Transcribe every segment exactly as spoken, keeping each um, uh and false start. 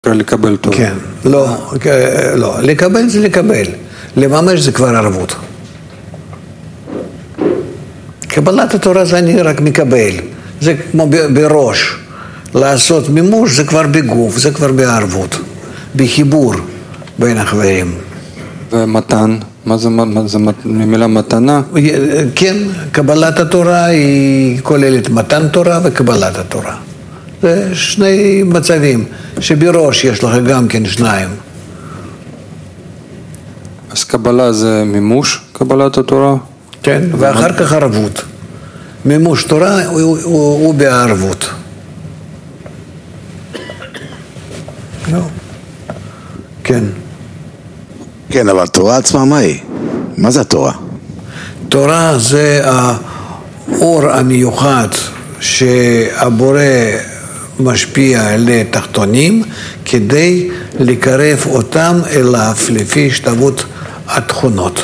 לקבל תורה. כן, לא, לא, לקבל זה לקבל, לממש זה כבר ערבות. קבלת התורה זה אני רק מקבל, זה כמו בראש, לעשות מימוש זה כבר בגוף, זה כבר בערבות, בחיבור בין החברים. ומתן, מה זה, מה זה מילה מתנה? כן, קבלת התורה היא כוללת מתן תורה וקבלת התורה. זה שני מצבים, שבראש יש לך גם כן שניים. אז קבלה זה מימוש, קבלת התורה? כן, ואחר כך ערבות. מימוש תורה הוא, הוא, הוא, הוא בערבות. לא. כן. כן, אבל תורה עצמה מה היא? מה זה התורה? תורה זה האור המיוחד שהבורא משפיע לתחתונים כדי לקרב אותם אליו לפי השתוות התכונות.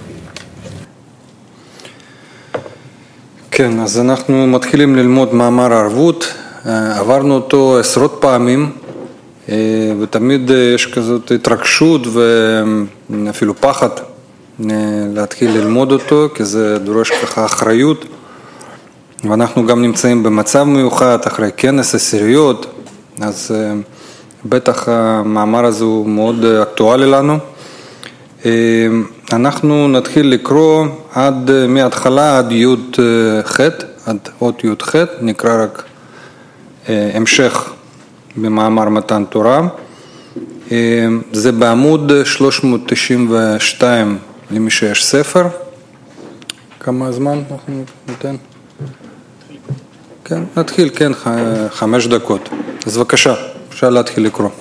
כן, אז אנחנו מתחילים ללמוד מאמר הערבות, עברנו אותו עשרות פעמים ותמיד יש כזאת התרגשות ואפילו פחד להתחיל ללמוד אותו, כי זה דורש ככה אחריות, ואנחנו גם נמצאים במצב מיוחד אחרי כנס עשיריות, אז בטח המאמר הזה הוא מאוד אקטואלי לנו. אנחנו נתחיל לקרוא עד מההתחלה עד י' ח', עד אות י' ח', נקרא רק המשך במאמר מתן תורה. זה בעמוד שלוש מאות תשעים ושתיים למי שיש ספר. כמה זמן אנחנו ניתן? כן, נתחיל, כן, חמש דקות. אז בבקשה, אפשר להתחיל לקרוא.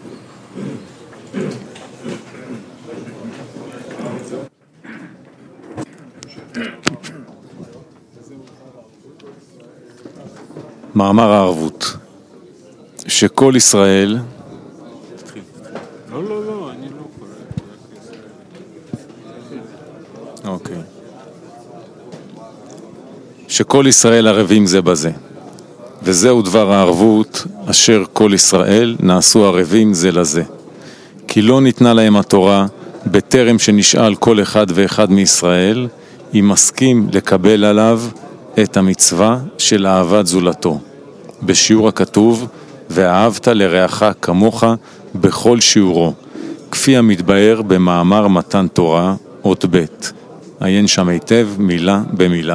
מאמר הערבות, שכל ישראל, לא, לא, לא, אני לא קורא. אוקיי. שכל ישראל ערבים זה בזה, וזהו דבר הערבות אשר כל ישראל נעשו ערבים זה לזה, כי לא ניתנה להם התורה בטרם שנשאל כל אחד ואחד מישראל אם מסכים לקבל עליו את המצווה של אהבת זולתו, בשיעור הכתוב ואהבת לרעך כמוך בכל שיעורו, כפי המתבאר במאמר מתן תורה אות ב', עיין שם היטב מילה במילה.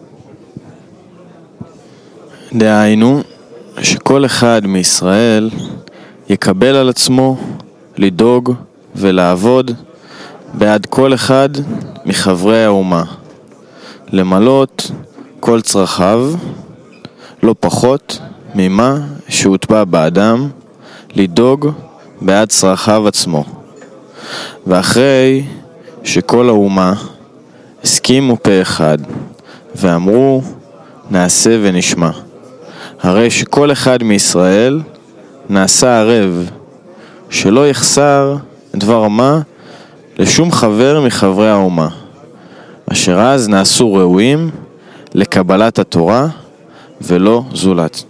דהיינו שכל אחד מישראל יקבל על עצמו לדאוג ולעבוד בעד כל אחד מחברי האומה, למלות כל צרכיו, לא פחות ממה שהוטבע באדם, לדאוג בעד צרכיו עצמו. ואחרי שכל האומה הסכימו פה אחד ואמרו נעשה ונשמע, הרי שכל אחד מישראל נעשה ערב, שלא יחסר דבר מה לשום חבר מחברי האומה, אשר אז נעשו ראויים לקבלת התורה ולא זולת.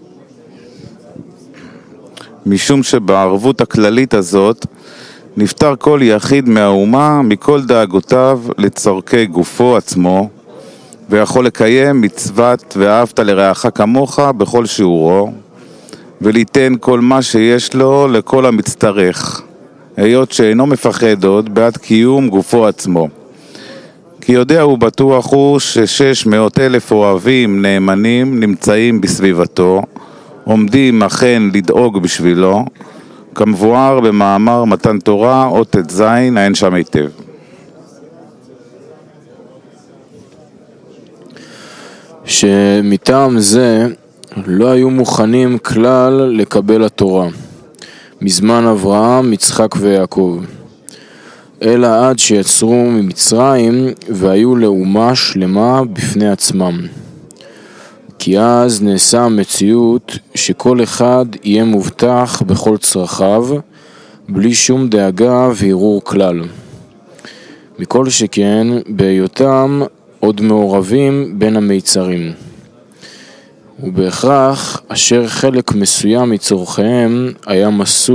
משום שבערבות הכללית הזאת נפטר כל יחיד מהאומה מכל דאגותיו לצורכי גופו עצמו, ויכול לקיים מצוות ואהבת לרעך כמוך בכל שיעורו, וליתן כל מה שיש לו לכל המצטרך, היות שאינו מפחד עוד בעד קיום גופו עצמו. כי יודע הוא בטוח הוא ששש מאות אלף אוהבים נאמנים נמצאים בסביבתו, עומדים אכן לדאוג בשבילו, כמבואר במאמר מתן תורה אות ט"ז, עיין שם היטב. שמטעם זה לא היו מוכנים כלל לקבל התורה מזמן אברהם, יצחק ויעקב, אלא עד שיצרו ממצרים והיו לאומה שלמה בפני עצמם. כי אז נעשה המציאות שכל אחד יהיה מובטח בכל צרכיו, בלי שום דאגה וערעור כלל. מכל שכן בהיותם עוד מעורבים בין המיצרים. ובהכרח אשר חלק מסוים מצורכיהם היה מסור